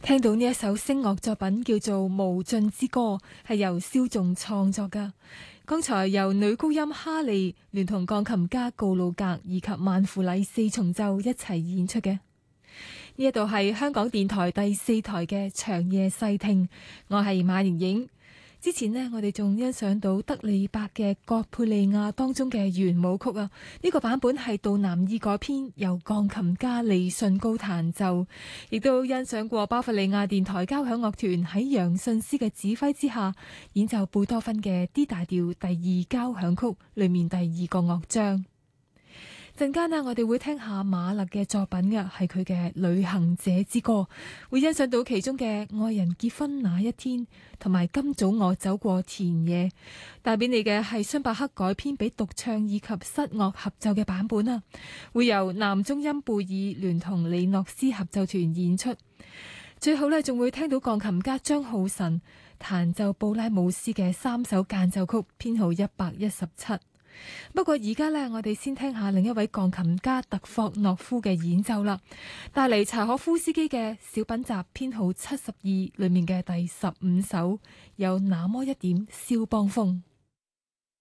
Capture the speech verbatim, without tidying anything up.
聽到呢一首聲樂作品叫做《無盡之歌》，係由蕭仲創作噶。剛才由女高音哈利聯同鋼琴家告魯格以及萬芙麗四重奏一齊演出嘅。呢一度係香港電台第四台嘅長夜細聽，我係馬盈盈。之前呢，我哋仲欣賞到德里伯嘅《葛佩利亞》當中嘅圓舞曲啊，呢、這個版本係杜南爾改編，由鋼琴家李信高彈奏，亦都欣賞過巴伐利亞電台交響樂團喺楊信斯嘅指揮之下演奏貝多芬嘅 D 大調第二交響曲裏面第二個樂章。陣間呢，我哋會聽下馬勒嘅作品嘅，係佢嘅《旅行者之歌》，會欣賞到其中嘅《愛人結婚那一天》同埋《今早我走過田野》。帶俾你嘅係孫伯克改編俾獨唱以及室樂合奏嘅版本啊，會由男中音貝爾聯同李諾斯合奏團演出。最後呢，仲會聽到鋼琴家張浩晨彈奏布拉姆斯嘅三首間奏曲，編號一百一十七。不過而家呢，我哋先聽下另一位鋼琴家特霍諾夫嘅演奏啦，帶嚟柴可夫斯基嘅小品集編號七十二裏面嘅第十五首，有那麼一點肖邦風。